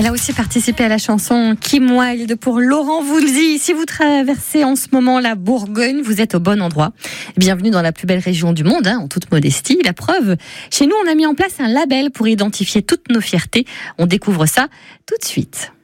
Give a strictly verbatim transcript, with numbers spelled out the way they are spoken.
Elle a aussi participé à la chanson Kim Wilde pour Laurent Voulzy. Si vous traversez en ce moment la Bourgogne, vous êtes au bon endroit. Bienvenue dans la plus belle région du monde, hein, en toute modestie. La preuve, chez nous, on a mis en place un label pour identifier toutes nos fiertés. On découvre ça tout de suite.